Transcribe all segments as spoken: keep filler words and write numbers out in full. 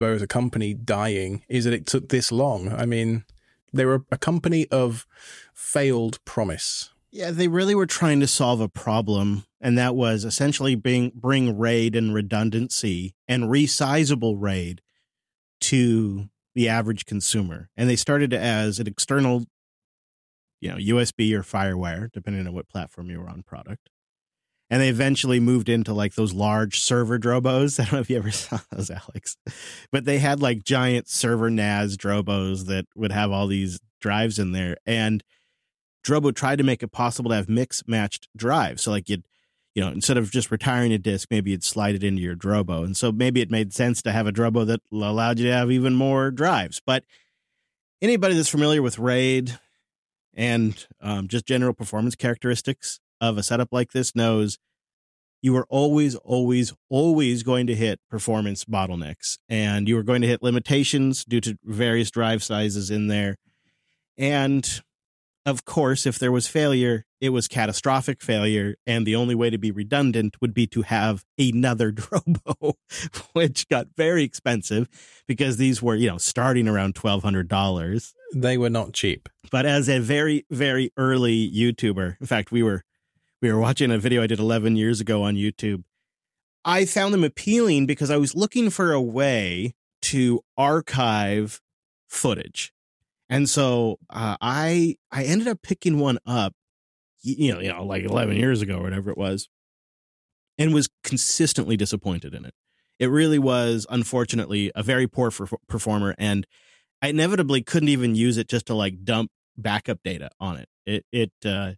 Drobo as a company dying is that it took this long. I mean, they were a company of failed promise. Yeah, they really were trying to solve a problem, and that was essentially bring, bring RAID and redundancy and resizable RAID to the average consumer. And they started as an external, you know, U S B or FireWire, depending on what platform you were on product. And they eventually moved into like those large server Drobos. I don't know if you ever saw those, Alex, but they had like giant server N A S Drobos that would have all these drives in there. And Drobo tried to make it possible to have mix matched drives. So like you'd, you know, instead of just retiring a disk, maybe you'd slide it into your Drobo. And so maybe it made sense to have a Drobo that allowed you to have even more drives. But anybody that's familiar with RAID and um, just general performance characteristics of a setup like this knows you are always, always, always going to hit performance bottlenecks, and you are going to hit limitations due to various drive sizes in there. And of course, if there was failure, it was catastrophic failure, and the only way to be redundant would be to have another Drobo, which got very expensive because these were, you know, starting around twelve hundred dollars. They were not cheap. But as a very, very early YouTuber, in fact, we were we were watching a video I did eleven years ago on YouTube. I found them appealing because I was looking for a way to archive footage. And so uh, I I ended up picking one up, you know, you know, like eleven years ago or whatever it was, and was consistently disappointed in it. It really was, unfortunately, a very poor for- performer, and I inevitably couldn't even use it just to like dump backup data on it. It it uh,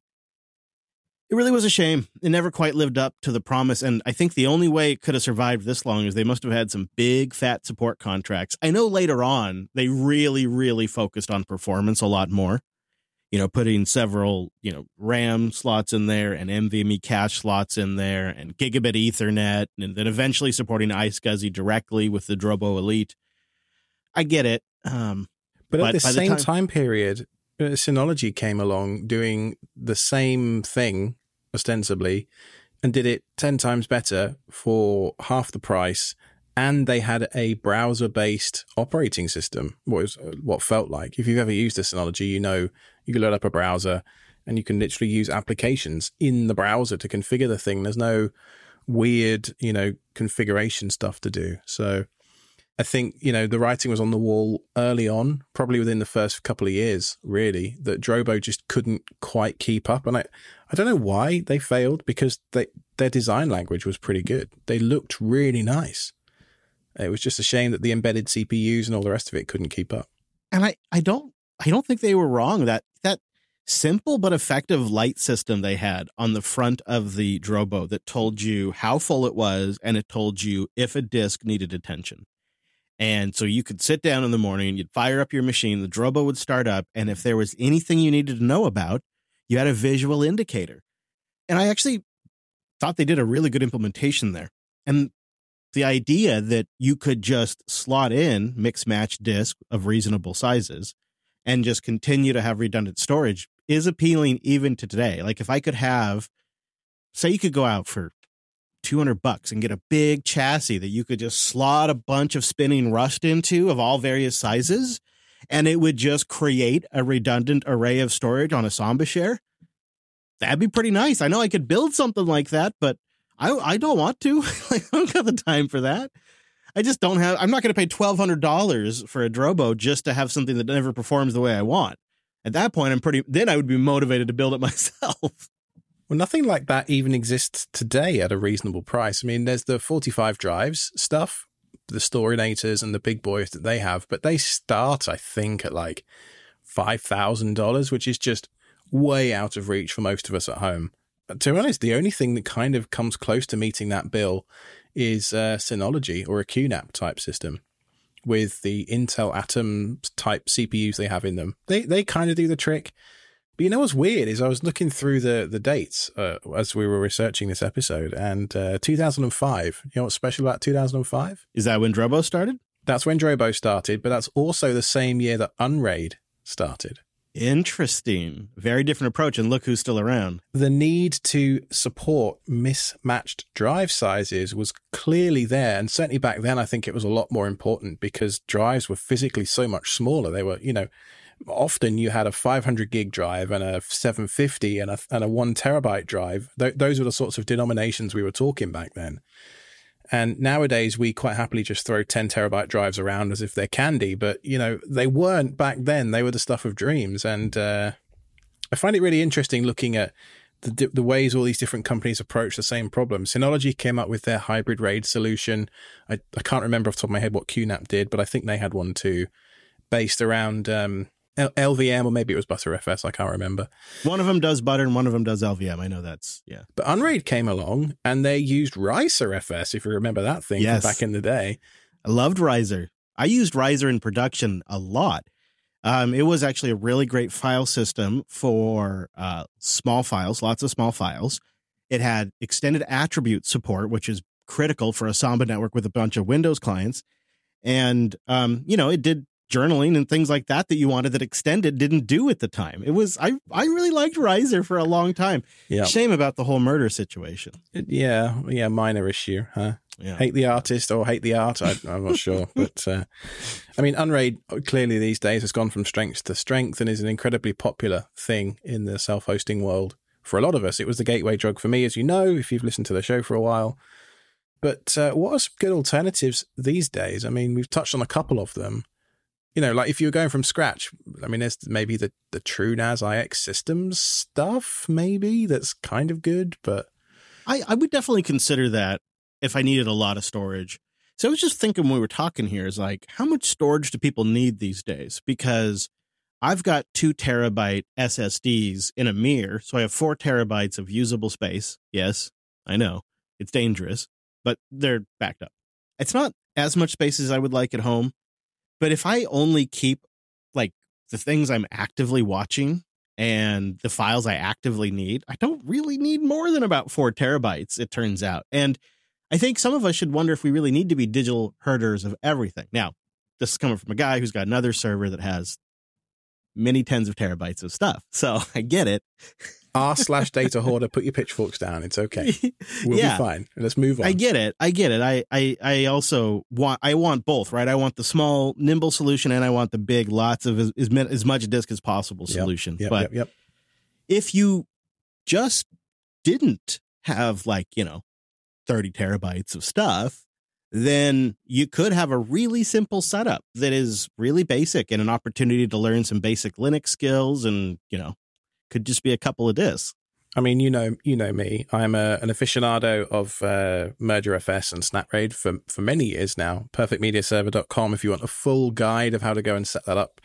it really was a shame. It never quite lived up to the promise, and I think the only way it could have survived this long is they must have had some big fat support contracts. I know later on they really, really focused on performance a lot more, you know, putting several, you know, RAM slots in there and NVMe cache slots in there and gigabit Ethernet, and then eventually supporting iSCSI directly with the Drobo Elite. I get it. Um, but, but at the same the time, time period, uh, Synology came along doing the same thing, ostensibly, and did it ten times better for half the price. And they had a browser-based operating system, what was what felt like. If you've ever used a Synology, you know you can load up a browser and you can literally use applications in the browser to configure the thing. There's no weird, you know, configuration stuff to do. So I think, you know, the writing was on the wall early on, probably within the first couple of years, really, that Drobo just couldn't quite keep up. And I, I don't know why they failed, because they, their design language was pretty good. They looked really nice. It was just a shame that the embedded C P Us and all the rest of it couldn't keep up. And I, I don't I don't think they were wrong. That that simple but effective light system they had on the front of the Drobo that told you how full it was, and it told you if a disk needed attention. And so you could sit down in the morning, you'd fire up your machine, the Drobo would start up, and if there was anything you needed to know about, you had a visual indicator. And I actually thought they did a really good implementation there. And the idea that you could just slot in mix-match disk of reasonable sizes and just continue to have redundant storage is appealing even to today. Like if I could have, say you could go out for two hundred bucks and get a big chassis that you could just slot a bunch of spinning Rust into of all various sizes, and it would just create a redundant array of storage on a Samba share. That'd be pretty nice. I know I could build something like that, but I I don't want to. Like, I don't got the time for that. I just don't have, I'm not going to pay twelve hundred dollars for a Drobo just to have something that never performs the way I want. At that point, I'm pretty, then I would be motivated to build it myself. Well, nothing like that even exists today at a reasonable price. I mean, there's the forty-five drives stuff, the Storinators and the big boys that they have, but they start, I think, at like five thousand dollars, which is just way out of reach for most of us at home. But to be honest, the only thing that kind of comes close to meeting that bill is uh, Synology or a Q NAP type system with the Intel Atom type C P Us they have in them. They they kind of do the trick. But you know what's weird is I was looking through the, the dates uh, as we were researching this episode, and uh, two thousand five, you know what's special about two thousand five? Is that when Drobo started? That's when Drobo started, but that's also the same year that Unraid started. Interesting. Very different approach. And look who's still around. The need to support mismatched drive sizes was clearly there. And certainly back then, I think it was a lot more important because drives were physically so much smaller. They were, you know, often you had a five hundred gig drive and a seven fifty and a, and a one terabyte drive. Th- those were the sorts of denominations we were talking back then. And nowadays, we quite happily just throw ten terabyte drives around as if they're candy. But, you know, they weren't back then. They were the stuff of dreams. And uh, I find it really interesting looking at the, the ways all these different companies approach the same problem. Synology came up with their hybrid RAID solution. I, I can't remember off the top of my head what Q NAP did, but I think they had one too, based around um, L V M, or maybe it was ButterFS. I can't remember. One of them does Butter and one of them does L V M. I know that's, yeah. But Unraid came along and they used Riser F S, if you remember that thing yes. from back in the day. I loved Riser. I used Riser in production a lot. Um, it was actually a really great file system for uh, small files, lots of small files. It had extended attribute support, which is critical for a Samba network with a bunch of Windows clients. And, um, you know, it did journaling and things like that that you wanted that Extended didn't do at the time. It was, I, I really liked Riser for a long time. Yeah. Shame about the whole murder situation. Yeah. Yeah. Minor issue, huh? Yeah. Hate the artist or hate the art. I, I'm not sure. But, uh, I mean, Unraid clearly these days has gone from strength to strength and is an incredibly popular thing in the self-hosting world. For a lot of us, it was the gateway drug for me, as you know, if you've listened to the show for a while. But uh, what are some good alternatives these days? I mean, we've touched on a couple of them. You know, like if you were going from scratch, I mean, there's maybe the, the TrueNAS I X systems stuff, maybe that's kind of good, but I, I would definitely consider that if I needed a lot of storage. So I was just thinking when we were talking here is like, how much storage do people need these days? Because I've got two terabyte S S Ds in a mirror. So I have four terabytes of usable space. Yes, I know it's dangerous, but they're backed up. It's not as much space as I would like at home. But if I only keep like the things I'm actively watching and the files I actively need, I don't really need more than about four terabytes, it turns out. And I think some of us should wonder if we really need to be digital herders of everything. Now, this is coming from a guy who's got another server that has many tens of terabytes of stuff. So I get it. R slash data hoarder, put your pitchforks down. It's okay. We'll yeah. be fine. Let's move on. I get it. I get it. I, I, I also want, I want both, right? I want the small, nimble solution and I want the big, lots of as, as much disk as possible solution. Yep, yep, but yep, yep. if you just didn't have like, you know, thirty terabytes of stuff, then you could have a really simple setup that is really basic and an opportunity to learn some basic Linux skills and, you know, could just be a couple of disks. I mean, you know, you know me. I'm a, an aficionado of uh, MergerFS and SnapRAID for, for many years now. perfect media server dot com if you want a full guide of how to go and set that up.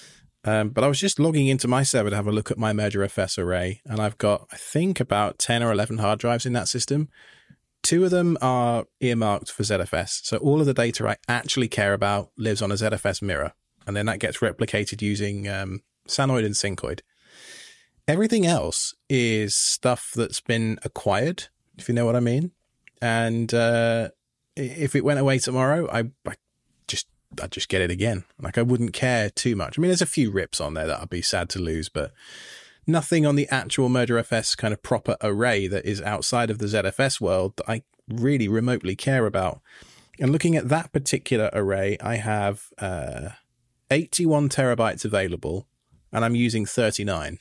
Um, but I was just logging into my server to have a look at my MergerFS array, and I've got, I think, about ten or eleven hard drives in that system. Two of them are earmarked for Z F S. So all of the data I actually care about lives on a Z F S mirror, and then that gets replicated using um, Sanoid and Syncoid. Everything else is stuff that's been acquired, if you know what I mean. And uh, if it went away tomorrow, I, I just I'd just get it again. Like I wouldn't care too much. I mean, there's a few rips on there that I'd be sad to lose, but nothing on the actual MergerFS kind of proper array that is outside of the Z F S world that I really remotely care about. And looking at that particular array, I have uh, eighty-one terabytes available, and I'm using thirty-nine.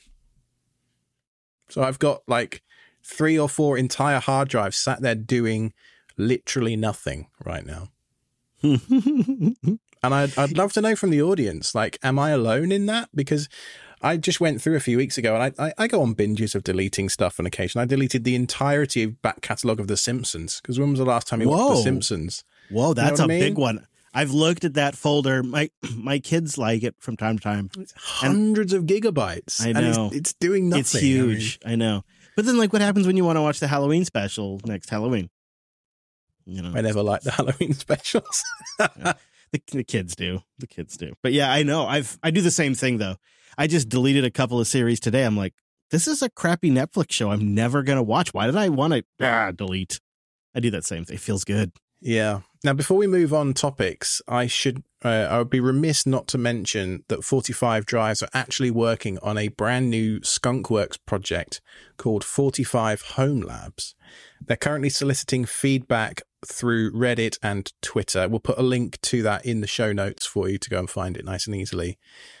So I've got like three or four entire hard drives sat there doing literally nothing right now. And I'd, I'd love to know from the audience, like, am I alone in that? Because I just went through a few weeks ago, and I, I, I go on binges of deleting stuff on occasion. I deleted the entirety of back catalogue of The Simpsons, because when was the last time you Whoa. watched The Simpsons? Whoa, that's you know a I mean? big one. I've looked at that folder. My my kids like it from time to time. It's hundreds and, of gigabytes. I know. And it's, it's doing nothing. It's huge. I, mean, I know. But then, like, what happens when you want to watch the Halloween special next Halloween? You know, I never liked the Halloween specials. Yeah. The, the kids do. The kids do. But yeah, I know. I've I do the same thing though. I just deleted a couple of series today. I'm like, this is a crappy Netflix show I'm never gonna watch. Why did I want to ah, delete? I do that same thing. It feels good. Yeah. Now, before we move on topics, I should uh, I would be remiss not to mention that forty-five Drives are actually working on a brand new Skunkworks project called forty-five Home Labs. They're currently soliciting feedback through Reddit and Twitter. We'll put a link to that in the show notes for you to go and find it nice and easily.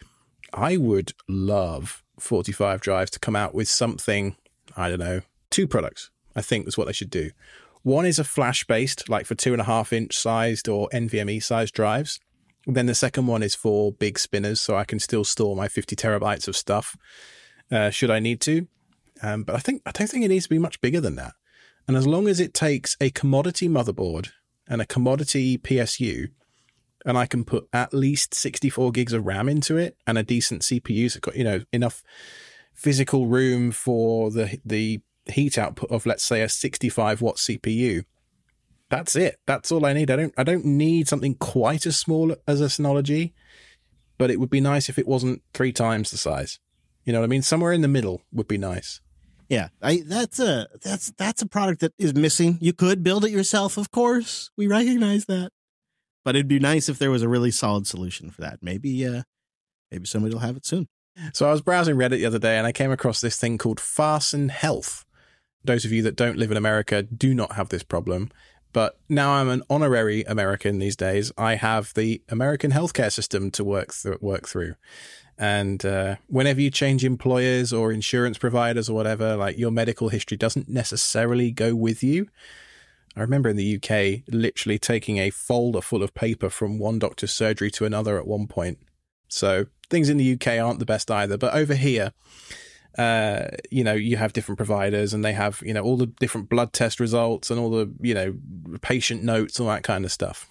I would love forty-five Drives to come out with something, I don't know, two products, I think is what they should do. One is a flash-based, like for two and a half inch sized or NVMe sized drives. Then the second one is for big spinners, so I can still store my fifty terabytes of stuff, uh, should I need to. Um, but I think I don't think it needs to be much bigger than that. And as long as it takes a commodity motherboard and a commodity P S U, and I can put at least sixty-four gigs of RAM into it and a decent C P U, so got, you know, enough physical room for the the heat output of, let's say, a sixty-five watt C P U. That's it. That's all I need. I don't I don't need something quite as small as a Synology, but it would be nice if it wasn't three times the size. You know what I mean? Somewhere in the middle would be nice. Yeah, I that's a that's that's a product that is missing. You could build it yourself, of course. We recognize that. But it'd be nice if there was a really solid solution for that. Maybe uh maybe somebody will have it soon. So I was browsing Reddit the other day and I came across this thing called Farson Health. Those of you that don't live in America do not have this problem. But now I'm an honorary American these days. I have the American healthcare system to work th- work through. And uh, whenever you change employers or insurance providers or whatever, like your medical history doesn't necessarily go with you. I remember in the U K literally taking a folder full of paper from one doctor's surgery to another at one point. So things in the U K aren't the best either. But over here, uh, you know, you have different providers and they have, you know, all the different blood test results and all the, you know, patient notes, all that kind of stuff.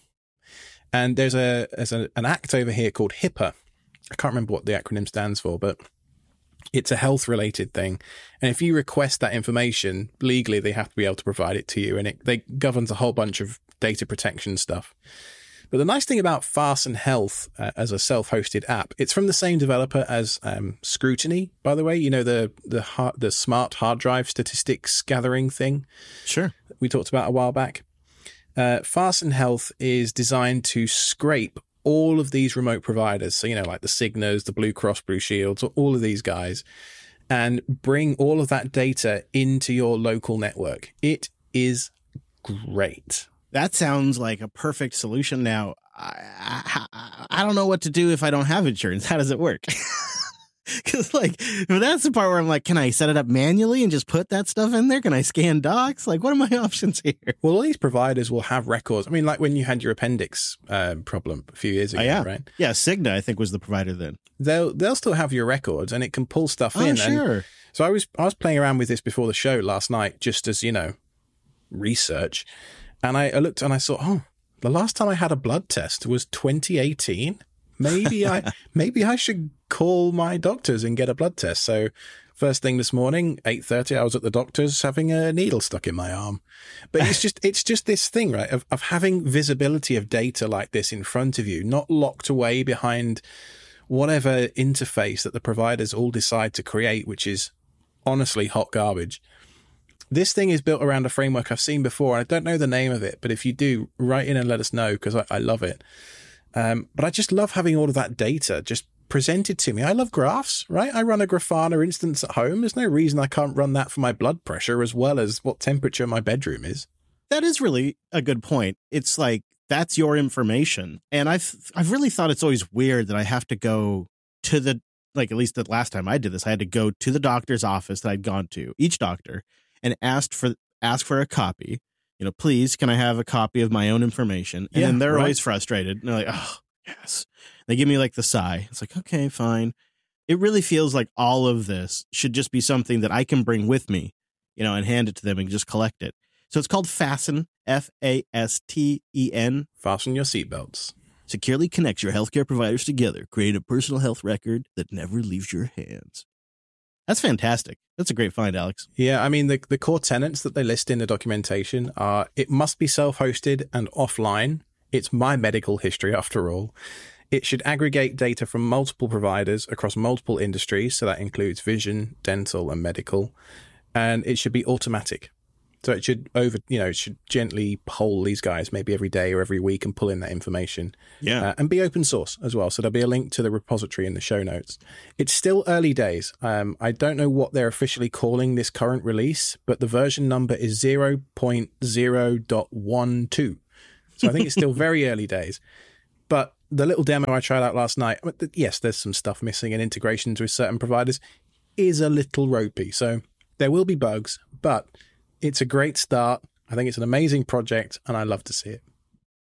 And there's a there's a, an act over here called HIPAA. I can't remember what the acronym stands for, but it's a health related thing. And if you request that information legally, they have to be able to provide it to you. And it they governs a whole bunch of data protection stuff. But the nice thing about Farson Health uh, as a self-hosted app, it's from the same developer as um, Scrutiny, by the way. You know, the the hard, the smart hard drive statistics gathering thing? Sure. We talked about a while back. Uh, Farson Health is designed to scrape all of these remote providers. So, you know, like the Cignas, the Blue Cross Blue Shields, all of these guys, and bring all of that data into your local network. It is great. That sounds like a perfect solution. Now, I, I, I don't know what to do if I don't have insurance. How does it work? Because, like, that's the part where I'm like, can I set it up manually and just put that stuff in there? Can I scan docs? Like, what are my options here? Well, all these providers will have records. I mean, like when you had your appendix uh, problem a few years ago, oh, yeah. right? Yeah, Cigna, I think, was the provider then. They'll they'll still have your records, and it can pull stuff oh, in. Sure. And so I was I was playing around with this before the show last night, just as, you know, research. And I, I looked and I saw, oh, the last time I had a blood test was twenty eighteen. Maybe I maybe I should call my doctors and get a blood test. So first thing this morning, eight thirty, I was at the doctor's having a needle stuck in my arm. But it's just it's just this thing, right, of, of having visibility of data like this in front of you, not locked away behind whatever interface that the providers all decide to create, which is honestly hot garbage. This thing is built around a framework I've seen before. And I don't know the name of it, but if you do, write in and let us know, because I, I love it. Um, but I just love having all of that data just presented to me. I love graphs, right? I run a Grafana instance at home. There's no reason I can't run that for my blood pressure as well as what temperature my bedroom is. That is really a good point. It's like, that's your information. And I've I've really thought it's always weird that I have to go to the, like, at least the last time I did this, I had to go to the doctor's office that I'd gone to, each doctor, and asked for ask for a copy. You know, please, can I have a copy of my own information? And yeah, then they're right. always frustrated. And they're like, oh, yes. They give me like the sigh. It's like, okay, fine. It really feels like all of this should just be something that I can bring with me, you know, and hand it to them and just collect it. So it's called Fasten, F A S T E N. Fasten your seatbelts. Securely connects your healthcare providers together. Create a personal health record that never leaves your hands. That's fantastic. That's a great find, Alex. Yeah, I mean, the, the core tenets that they list in the documentation are it must be self-hosted and offline. It's my medical history, after all. It should aggregate data from multiple providers across multiple industries, so that includes vision, dental, and medical. And it should be automatic. So it should over, you know, it should gently poll these guys maybe every day or every week and pull in that information. Yeah. Uh, and be open source as well. So there'll be a link to the repository in the show notes. It's still early days. Um, I don't know what they're officially calling this current release, but the version number is zero point zero point one two. So I think it's still very early days. But the little demo I tried out last night, yes, there's some stuff missing and integrations with certain providers, is a little ropey. So there will be bugs, but it's a great start. I think it's an amazing project, and I love to see it.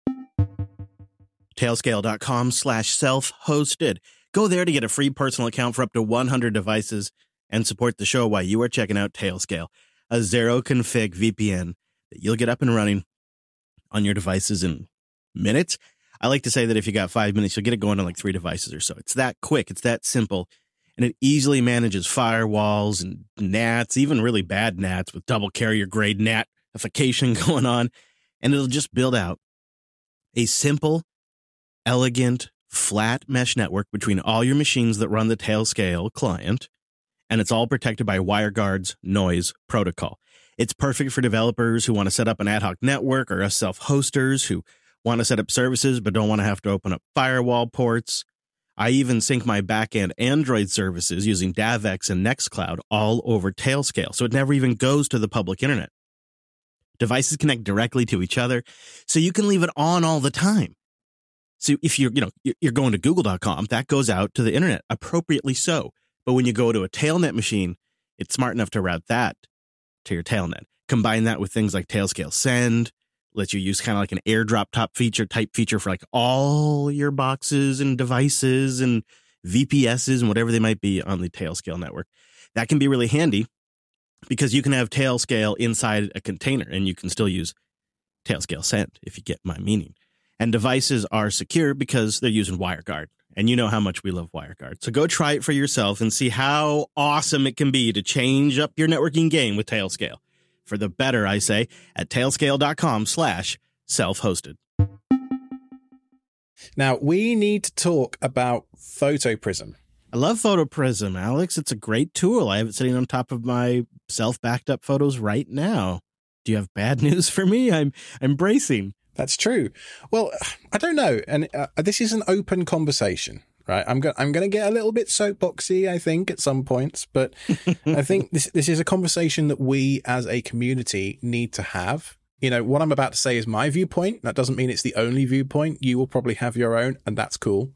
Tailscale.com slash self-hosted. Go there to get a free personal account for up to one hundred devices and support the show while you are checking out Tailscale, a zero-config V P N that you'll get up and running on your devices in minutes. I like to say that if you got five minutes, you'll get it going on like three devices or so. It's that quick. It's that simple. And it easily manages firewalls and N A Ts, even really bad N A Ts with double carrier grade NATification going on. And it'll just build out a simple, elegant, flat mesh network between all your machines that run the Tailscale client. And it's all protected by WireGuard's noise protocol. It's perfect for developers who want to set up an ad hoc network, or us self-hosters who want to set up services but don't want to have to open up firewall ports. I even sync my backend Android services using DavX and Nextcloud all over Tailscale, so it never even goes to the public internet. Devices connect directly to each other, so you can leave it on all the time. So if you're, you know, you're going to google dot com, that goes out to the internet, appropriately so. But when you go to a Tailnet machine, it's smart enough to route that to your Tailnet. Combine that with things like Tailscale Send, lets you use kind of like an airdrop top feature type feature for like all your boxes and devices and V P Ss and whatever they might be on the Tailscale network. That can be really handy because you can have Tailscale inside a container and you can still use Tailscale Send, if you get my meaning. And devices are secure because they're using WireGuard. And you know how much we love WireGuard. So go try it for yourself and see how awesome it can be to change up your networking game with Tailscale. For the better, I say, at tailscale.com slash self-hosted. Now, we need to talk about PhotoPrism. I love PhotoPrism, Alex. It's a great tool. I have it sitting on top of my self-backed up photos right now. Do you have bad news for me? I'm I'm bracing. That's true. Well, I don't know. And uh, this is an open conversation. Right, I'm going. I'm going to get a little bit soapboxy, I think, at some points. But I think this this is a conversation that we, as a community, need to have. You know, what I'm about to say is my viewpoint. That doesn't mean it's the only viewpoint. You will probably have your own, and that's cool.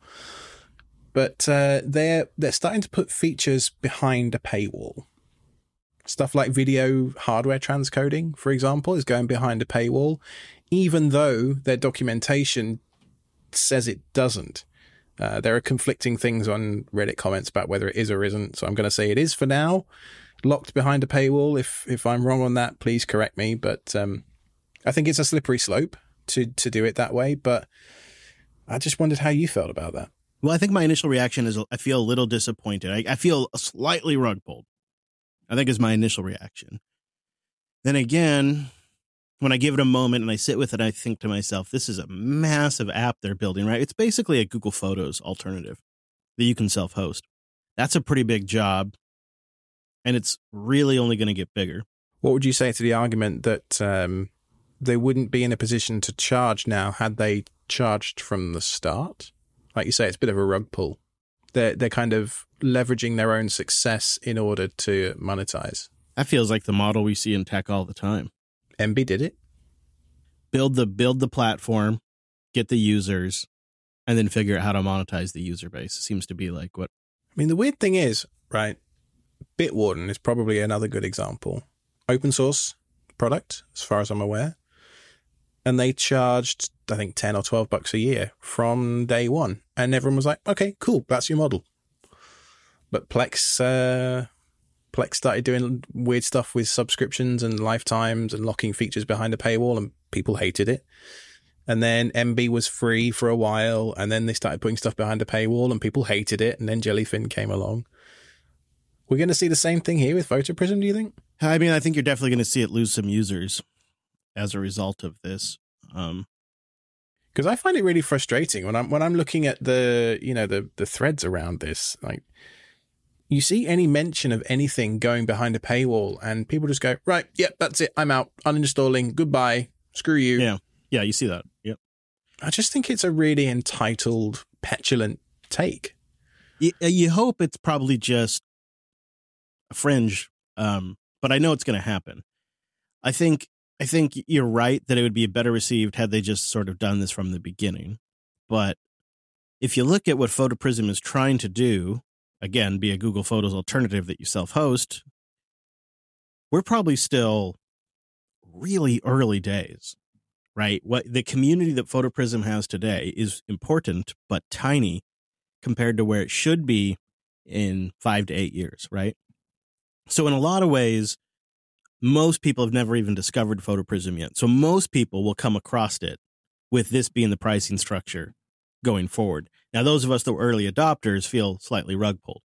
But uh, they're they're starting to put features behind a paywall. Stuff like video hardware transcoding, for example, is going behind a paywall, even though their documentation says it doesn't. Uh, there are conflicting things on Reddit comments about whether it is or isn't. So I'm going to say it is for now, locked behind a paywall. If if I'm wrong on that, please correct me. But um, I think it's a slippery slope to to do it that way. But I just wondered how you felt about that. Well, I think my initial reaction is I feel a little disappointed. I, I feel slightly rug pulled, I think is my initial reaction. Then again, when I give it a moment and I sit with it, I think to myself, this is a massive app they're building, right? It's basically a Google Photos alternative that you can self-host. That's a pretty big job, and it's really only going to get bigger. What would you say to the argument that um, they wouldn't be in a position to charge now had they charged from the start? Like you say, it's a bit of a rug pull. They're, they're kind of leveraging their own success in order to monetize. That feels like the model we see in tech all the time. M B did it. Build the build the platform, get the users, and then figure out how to monetize the user base. It seems to be like what... I mean, the weird thing is, right, Bitwarden is probably another good example. Open source product, as far as I'm aware. And they charged, I think, ten or twelve bucks a year from day one. And everyone was like, okay, cool, that's your model. But Plex... Uh, Plex started doing weird stuff with subscriptions and lifetimes and locking features behind a paywall, and people hated it. And then M B was free for a while, and then they started putting stuff behind a paywall, and people hated it, and then Jellyfin came along. We're going to see the same thing here with PhotoPrism, do you think? I mean, I think you're definitely going to see it lose some users as a result of this. Um, because I find it really frustrating when I'm when I'm looking at the, you know, the the threads around this, like, you see any mention of anything going behind a paywall and people just go, right, yep, that's it. I'm out. Uninstalling. Goodbye. Screw you. Yeah. Yeah, you see that. Yep. I just think it's a really entitled, petulant take. You, you hope it's probably just a fringe, um, but I know it's going to happen. I think I think you're right that it would be better received had they just sort of done this from the beginning. But if you look at what PhotoPrism is trying to do, again, be a Google Photos alternative that you self-host, we're probably still really early days, right? What the community that PhotoPrism has today is important, but tiny compared to where it should be in five to eight years, right? So in a lot of ways, most people have never even discovered PhotoPrism yet. So most people will come across it with this being the pricing structure going forward. Now, those of us that were early adopters feel slightly rug pulled.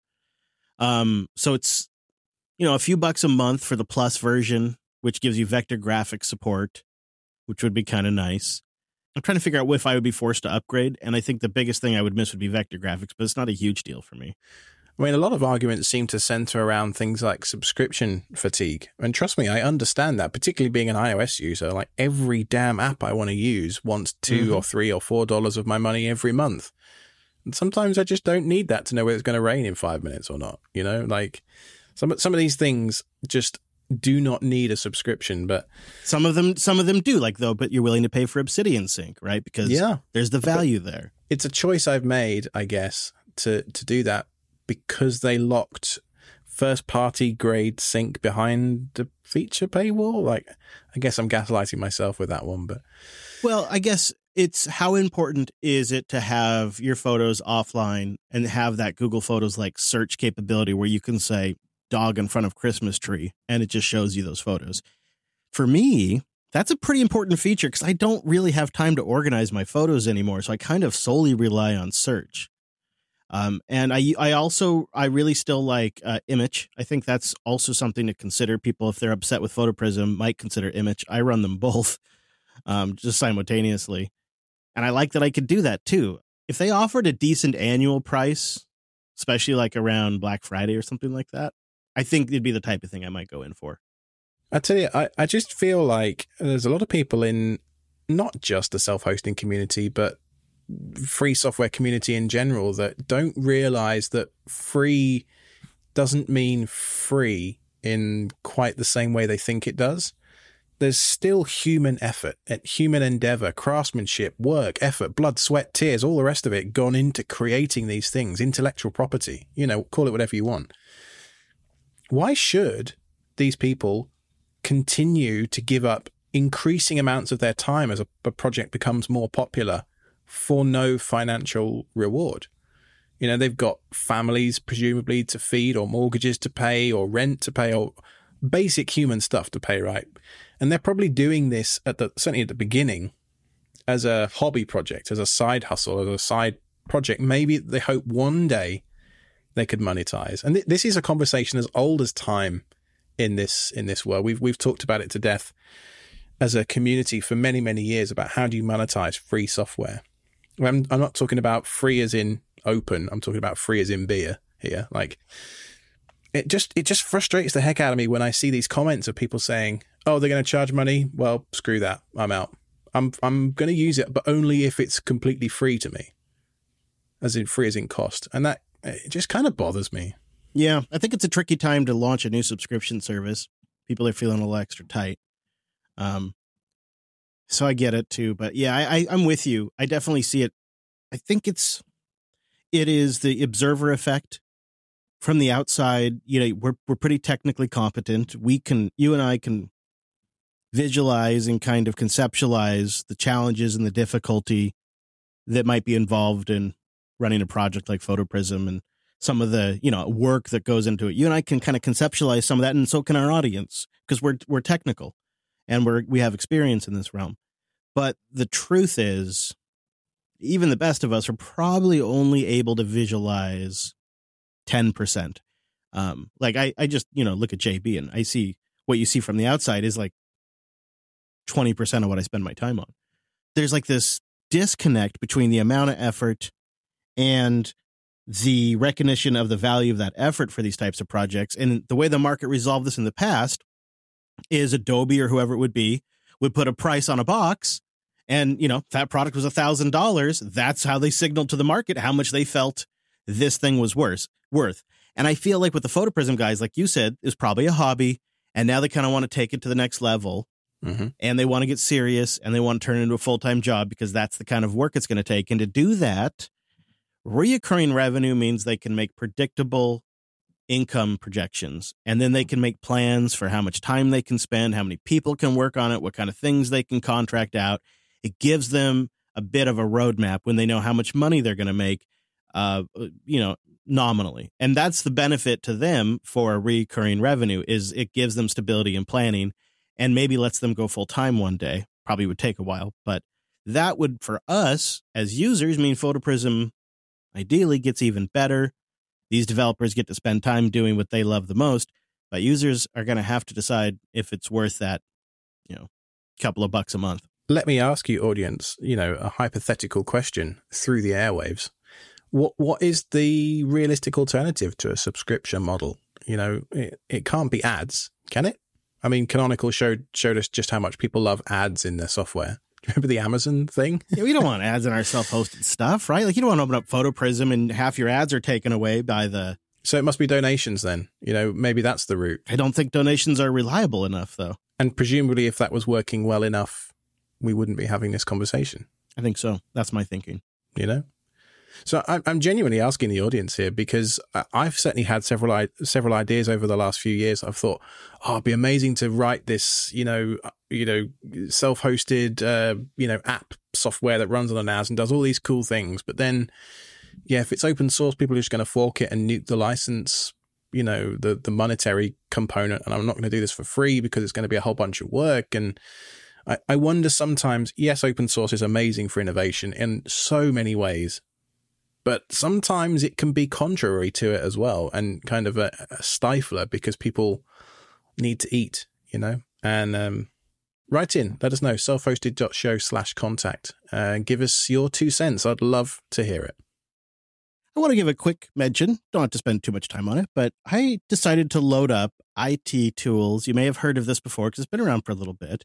Um, so it's, you know, a few bucks a month for the plus version, which gives you vector graphics support, which would be kind of nice. I'm trying to figure out if I would be forced to upgrade. And I think the biggest thing I would miss would be vector graphics, but it's not a huge deal for me. I mean, a lot of arguments seem to center around things like subscription fatigue. And trust me, I understand that, particularly being an iOS user. Like every damn app I want to use wants two mm-hmm. or three or four dollars of my money every month. And sometimes I just don't need that to know whether it's going to rain in five minutes or not. You know, like some some of these things just do not need a subscription, but some of them some of them do, like though, but you're willing to pay for Obsidian Sync, right? Because yeah, there's the value but there. It's a choice I've made, I guess, to to do that, because they locked first-party grade sync behind the feature paywall. Like, I guess I'm gaslighting myself with that one, but well, I guess it's how important is it to have your photos offline and have that Google Photos like search capability where you can say dog in front of Christmas tree and it just shows you those photos. For me, that's a pretty important feature because I don't really have time to organize my photos anymore, so I kind of solely rely on search. Um, and I, I also, I really still like uh, Image. I think that's also something to consider. People, if they're upset with PhotoPrism, might consider Image. I run them both, um, just simultaneously. And I like that I could do that too. If they offered a decent annual price, especially like around Black Friday or something like that, I think it'd be the type of thing I might go in for. I tell you, I, I just feel like there's a lot of people in not just the self-hosting community, but free software community in general that don't realize that free doesn't mean free in quite the same way they think it does. There's still human effort, human endeavor, craftsmanship, work, effort, blood, sweat, tears, all the rest of it gone into creating these things, intellectual property, you know, call it whatever you want. Why should these people continue to give up increasing amounts of their time as a, a project becomes more popular for no financial reward? You know, they've got families presumably to feed, or mortgages to pay, or rent to pay, or basic human stuff to pay, right? And they're probably doing this at the certainly at the beginning as a hobby project, as a side hustle, as a side project. Maybe they hope one day they could monetize. And th- this is a conversation as old as time in this in this world. We've we've talked about it to death as a community for many, many years about how do you monetize free software. I'm, I'm not talking about free as in open. I'm talking about free as in beer here. Like, it just it just frustrates the heck out of me when I see these comments of people saying, "Oh, they're going to charge money. Well, screw that. I'm out. I'm I'm going to use it, but only if it's completely free to me, as in free as in cost." And that it just kind of bothers me. Yeah, I think it's a tricky time to launch a new subscription service. People are feeling a little extra tight. Um, so I get it too, but yeah, I, I I'm with you. I definitely see it. I think it's it is the observer effect. From the outside, you know, we're we're pretty technically competent. We can, you and I can visualize and kind of conceptualize the challenges and the difficulty that might be involved in running a project like PhotoPrism and some of the, you know, work that goes into it. You and I can kind of conceptualize some of that, and so can our audience, because we're we're technical and we're we have experience in this realm. But the truth is, even the best of us are probably only able to visualize ten percent. Um, like I, I just, you know, look at J B and I see what you see from the outside is like twenty percent of what I spend my time on. There's like this disconnect between the amount of effort and the recognition of the value of that effort for these types of projects. And the way the market resolved this in the past is Adobe or whoever it would be would put a price on a box. And, you know, if that product was a thousand dollars, that's how they signaled to the market how much they felt this thing was worth. worth. And I feel like with the PhotoPrism guys, like you said, is probably a hobby. And now they kind of want to take it to the next level. Mm-hmm. And they want to get serious and they want to turn it into a full-time job because that's the kind of work it's going to take. And to do that, reoccurring revenue means they can make predictable income projections. And then they can make plans for how much time they can spend, how many people can work on it, what kind of things they can contract out. It gives them a bit of a roadmap when they know how much money they're going to make, uh, you know, nominally. And that's the benefit to them for a recurring revenue is it gives them stability and planning and maybe lets them go full time one day. Probably would take a while, but that would, for us as users, mean PhotoPrism ideally gets even better. These developers get to spend time doing what they love the most, but users are going to have to decide if it's worth that, you know, couple of bucks a month. Let me ask you, audience, you know, a hypothetical question through the airwaves. What what is the realistic alternative to a subscription model? You know, it, it can't be ads, can it? I mean, Canonical showed showed us just how much people love ads in their software. Do you remember the Amazon thing? Yeah, we don't want ads in our self-hosted stuff, right? Like you don't want to open up PhotoPrism and half your ads are taken away by the... So it must be donations then. You know, maybe that's the route. I don't think donations are reliable enough, though. And presumably if that was working well enough, we wouldn't be having this conversation. I think so. That's my thinking. You know? So I'm genuinely asking the audience here because I've certainly had several several ideas over the last few years. I've thought, oh, it'd be amazing to write this, you know, you know, self-hosted, uh, you know, app software that runs on a N A S and does all these cool things. But then, yeah, if it's open source, people are just going to fork it and nuke the license, you know, the the monetary component. And I'm not going to do this for free because it's going to be a whole bunch of work. And I, I wonder sometimes, yes, open source is amazing for innovation in so many ways. But sometimes it can be contrary to it as well and kind of a, a stifler because people need to eat, you know, and um, write in, let us know, self-hosted.show slash contact. Uh, give us your two cents. I'd love to hear it. I want to give a quick mention. Don't have to spend too much time on it, but I decided to load up I T Tools. You may have heard of this before because it's been around for a little bit.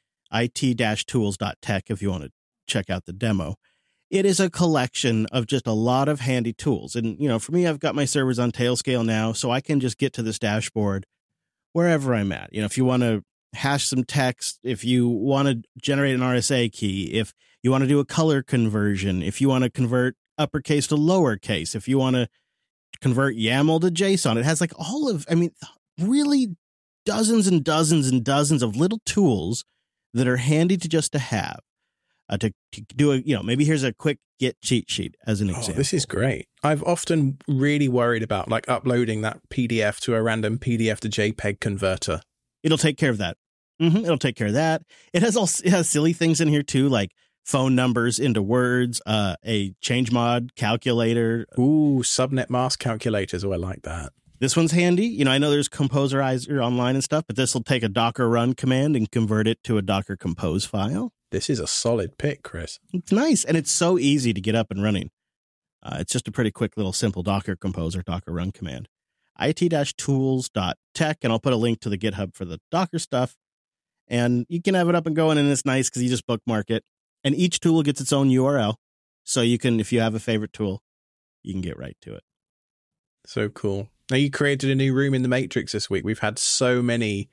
I T tools dot tech if you want to check out the demo. It is a collection of just a lot of handy tools. And, you know, for me, I've got my servers on Tailscale now, so I can just get to this dashboard wherever I'm at. You know, if you want to hash some text, if you want to generate an R S A key, if you want to do a color conversion, if you want to convert uppercase to lowercase, if you want to convert YAML to JSON, it has like all of, I mean, really dozens and dozens and dozens of little tools that are handy to just to have. Uh, to, to do a, you know, maybe here's a quick Git cheat sheet as an example. Oh, this is great. I've often really worried about like uploading that P D F to a random P D F to JPEG converter. It'll take care of that. Mm-hmm, it'll take care of that. It has all it has silly things in here too, like phone numbers into words, uh, a change mod calculator. Ooh, subnet mask calculators. Oh, I like that. This one's handy. You know, I know there's Composerizer online and stuff, but this will take a Docker run command and convert it to a Docker compose file. This is a solid pick, Chris. It's nice, and it's so easy to get up and running. Uh, it's just a pretty quick little simple Docker compose or Docker run command. I T tools dot tech, and I'll put a link to the GitHub for the Docker stuff. And you can have it up and going, and it's nice because you just bookmark it. And each tool gets its own U R L, so you can, if you have a favorite tool, you can get right to it. So cool. Now, you created a new room in the Matrix this week. We've had so many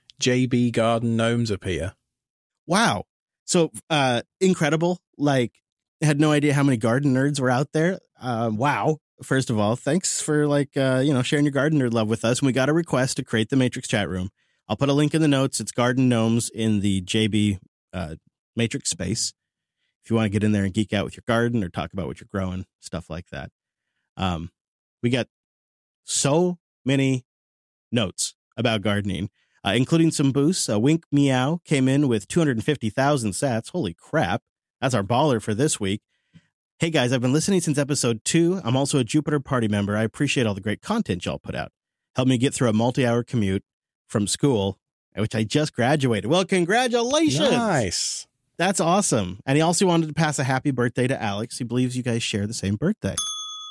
J B Garden gnomes appear. Wow. So uh, incredible. Like, had no idea how many garden nerds were out there. Uh, wow. First of all, thanks for like, uh, you know, sharing your garden nerd love with us. And we got a request to create the Matrix chat room. I'll put a link in the notes. It's Garden Gnomes in the J B uh, Matrix space. If you want to get in there and geek out with your garden or talk about what you're growing, stuff like that. Um, we got so many notes about gardening. Uh, including some boosts. Uh, Wink Meow came in with two hundred fifty thousand sats. Holy crap. That's our baller for this week. Hey guys, I've been listening since episode two. I'm also a Jupiter Party member. I appreciate all the great content y'all put out. Helped me get through a multi-hour commute from school, which I just graduated. Well, congratulations. Nice. That's awesome. And he also wanted to pass a happy birthday to Alex. He believes you guys share the same birthday.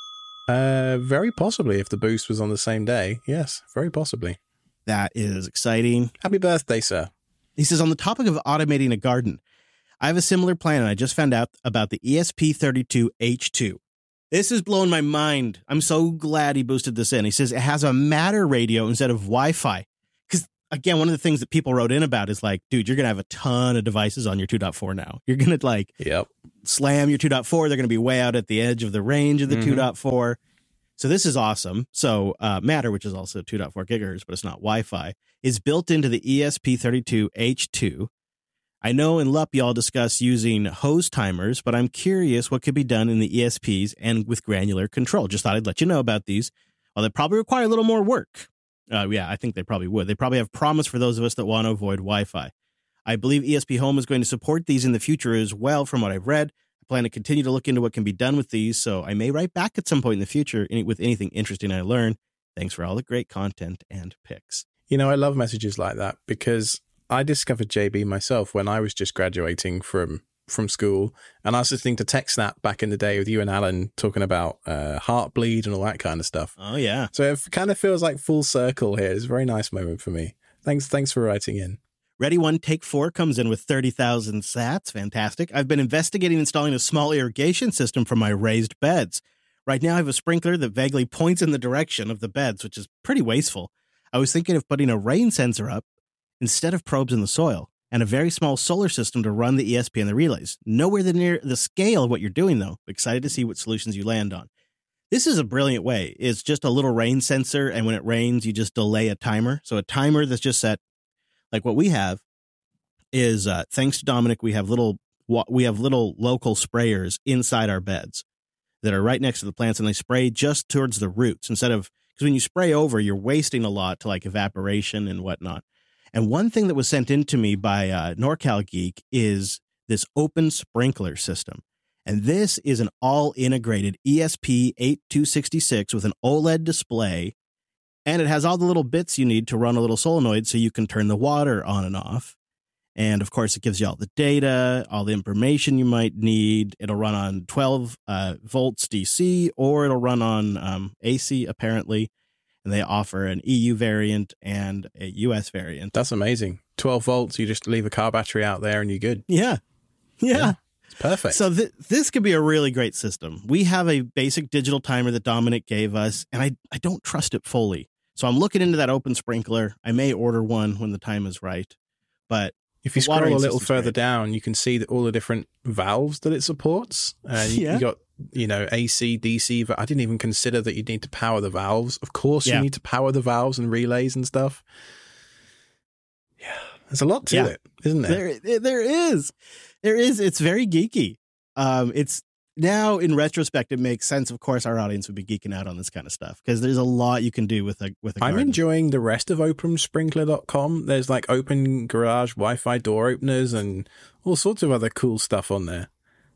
Uh, very possibly if the boost was on the same day. Yes, very possibly. That is exciting. Happy birthday, sir. He says, on the topic of automating a garden, I have a similar plan, and I just found out about the E S P thirty-two H two. This is blowing my mind. I'm so glad he boosted this in. He says it has a Matter radio instead of Wi-Fi. Because, again, one of the things that people wrote in about is like, dude, you're going to have a ton of devices on your two point four now. You're going to, like, yep. slam your two point four. They're going to be way out at the edge of the range of the mm-hmm. two point four. So this is awesome. So uh, Matter, which is also two point four gigahertz, but it's not Wi-Fi, is built into the E S P thirty-two H two. I know in L U P y'all discuss using hose timers, but I'm curious what could be done in the E S Ps and with granular control. Just thought I'd let you know about these. Well, they probably require a little more work. Uh, yeah, I think they probably would. They probably have promise for those of us that want to avoid Wi-Fi. I believe E S P Home is going to support these in the future as well, from what I've read. I plan to continue to look into what can be done with these, so I may write back at some point in the future with anything interesting I learn. Thanks for all the great content and picks. You know, I love messages like that because I discovered J B myself when I was just graduating from from school, and I was listening to TechSnap back in the day with you and Alan talking about uh, Heartbleed and all that kind of stuff. Oh, yeah. So it kind of feels like full circle here. It's a very nice moment for me. Thanks thanks for writing in. Ready One Take Four comes in with thirty thousand sats. Fantastic. I've been investigating installing a small irrigation system for my raised beds. Right now I have a sprinkler that vaguely points in the direction of the beds, which is pretty wasteful. I was thinking of putting a rain sensor up instead of probes in the soil, and a very small solar system to run the E S P and the relays. Nowhere near the scale of what you're doing, though. Excited to see what solutions you land on. This is a brilliant way. It's just a little rain sensor, and when it rains, you just delay a timer. So a timer that's just set, like what we have is, uh, thanks to Dominic, we have little we have little local sprayers inside our beds that are right next to the plants, and they spray just towards the roots instead of, because when you spray over, you're wasting a lot to like evaporation and whatnot. And one thing that was sent in to me by uh, NorCal Geek is this open sprinkler system. And this is an all-integrated E S P eighty-two sixty-six with an OLED display. And it has all the little bits you need to run a little solenoid so you can turn the water on and off. And, of course, it gives you all the data, all the information you might need. It'll run on twelve uh, volts D C, or it'll run on um, A C, apparently. And they offer an E U variant and a U S variant. That's amazing. twelve volts, you just leave a car battery out there and you're good. Yeah. Yeah. yeah. It's perfect. So th- this could be a really great system. We have a basic digital timer that Dominic gave us, and I, I don't trust it fully. So I'm looking into that open sprinkler. I may order one when the time is right. But if you scroll a little further great. down, you can see that all the different valves that it supports. Uh, you, yeah. you got, you know, A C, D C. I didn't even consider that you need to power the valves. Of course, yeah. you need to power the valves and relays and stuff. Yeah, there's a lot to yeah. it, isn't there? There, there is. There is. It's very geeky. Um, it's now in retrospect, it makes sense. Of course, our audience would be geeking out on this kind of stuff because there's a lot you can do with a with a garden. I'm enjoying the rest of open sprinkler dot com. There's like open garage Wi-Fi door openers and all sorts of other cool stuff on there.